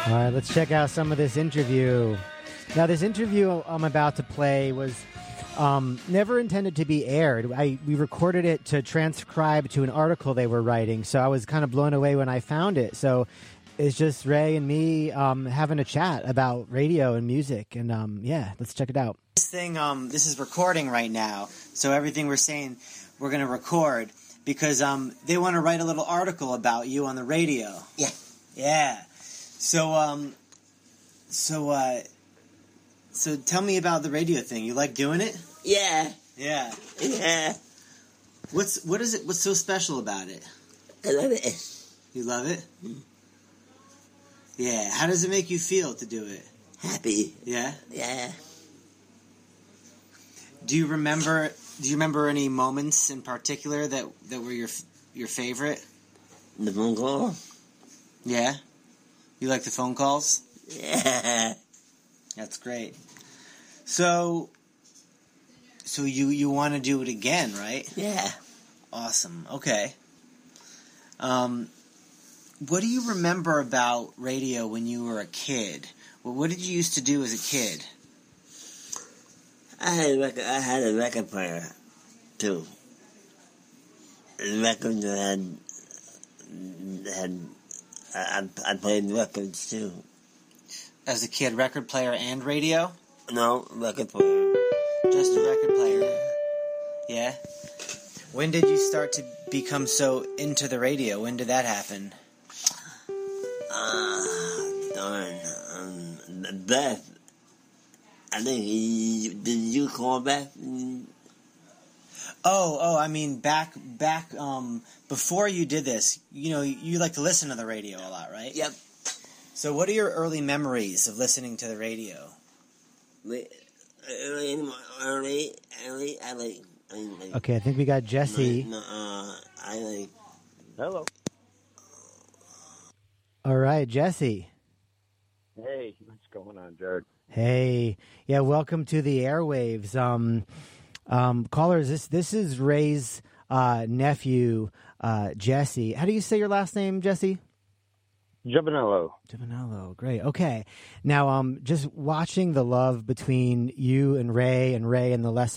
All right, let's check out some of this interview. Now, this interview I'm about to play was never intended to be aired. We recorded it to transcribe to an article they were writing, so I was kind of blown away when I found it. So it's just Ray and me having a chat about radio and music, and yeah, let's check it out. This is recording right now, so everything we're saying, we're going to record, because they want to write a little article about you on the radio. Yeah. Yeah. So tell me about the radio thing. You like doing it? Yeah. Yeah. Yeah. What's so special about it? I love it. You love it? Yeah. How does it make you feel to do it? Happy. Yeah? Yeah. Do you remember any moments in particular that were your favorite? The phone call? Yeah? You like the phone calls? Yeah. That's great. So you want to do it again, right? Yeah. Awesome. Okay. What do you remember about radio when you were a kid? Well, what did you used to do as a kid? I had a record player, too. The records I played records, too. As a kid, record player and radio? No, record player. Just a record player. Yeah? When did you start to become so into the radio? When did that happen? Darn. Beth. I think did you call Beth? Oh, I mean, back, before you did this, you like to listen to the radio a lot, right? Yep. So what are your early memories of listening to the radio? Early, I like. Okay, I think we got Jesse. Hello. All right, Jesse. Hey, what's going on, Jared? Hey, yeah, welcome to the airwaves. Callers, this is Ray's nephew, Jesse. How do you say your last name, Jesse? Giovanello, great. Okay. Now, just watching the love between you and Ray and the